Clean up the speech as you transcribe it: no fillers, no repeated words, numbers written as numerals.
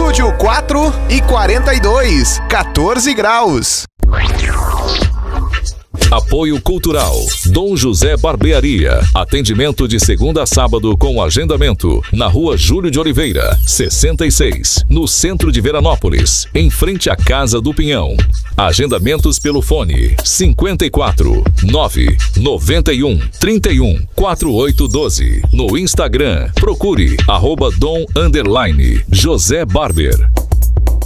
Estúdio 4:42, 14 graus. Apoio Cultural Dom José Barbearia. Atendimento de segunda a sábado com agendamento. Na rua Júlio de Oliveira, 66, no centro de Veranópolis, em frente à Casa do Pinhão. Agendamentos pelo fone 54 991 31 4812. No Instagram, procure @Dom_José Barber.